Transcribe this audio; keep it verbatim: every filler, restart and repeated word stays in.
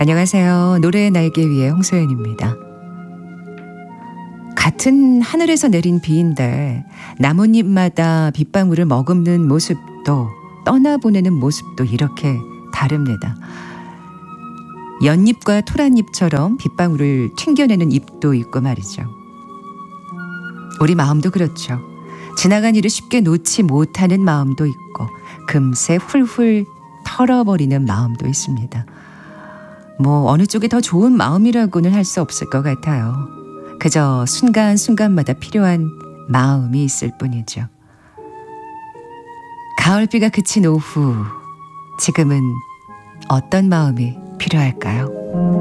안녕하세요. 노래의 날개 위의 홍소연입니다. 같은 하늘에서 내린 비인데 나뭇잎마다 빗방울을 머금는 모습도 떠나보내는 모습도 이렇게 다릅니다. 연잎과 토란잎처럼 빗방울을 튕겨내는 잎도 있고 말이죠. 우리 마음도 그렇죠. 지나간 일을 쉽게 놓지 못하는 마음도 있고 금세 훌훌 털어버리는 마음도 있습니다. 뭐 어느 쪽이 더 좋은 마음이라고는 할 수 없을 것 같아요. 그저 순간순간마다 필요한 마음이 있을 뿐이죠. 가을비가 그친 오후, 지금은 어떤 마음이 필요할까요?